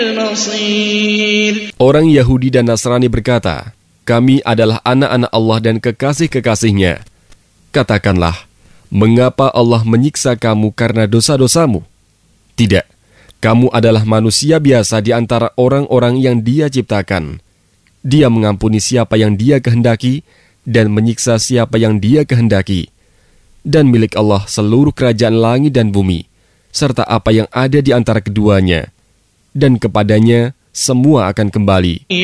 Orang Yahudi dan Nasrani berkata, "Kami adalah anak-anak Allah dan kekasih-kekasihnya." Katakanlah, mengapa Allah menyiksa kamu karena dosa-dosamu? Tidak, kamu adalah manusia biasa di antara orang-orang yang Dia ciptakan. Dia mengampuni siapa yang Dia kehendaki dan menyiksa siapa yang Dia kehendaki. Dan milik Allah seluruh kerajaan langit dan bumi, serta apa yang ada di antara keduanya. Dan kepadanya semua akan kembali.